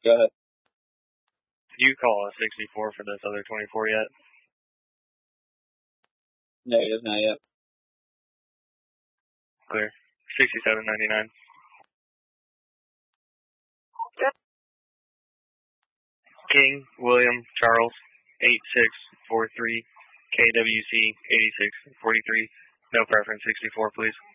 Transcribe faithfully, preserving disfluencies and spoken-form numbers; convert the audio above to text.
Go ahead. Did you call a sixty-four for this other twenty-four yet? Negative, not yet. Clear. sixty-seven ninety-nine. King, William, Charles, eight six four three, K W C eighty-six forty-three. No preference, sixty-four, please.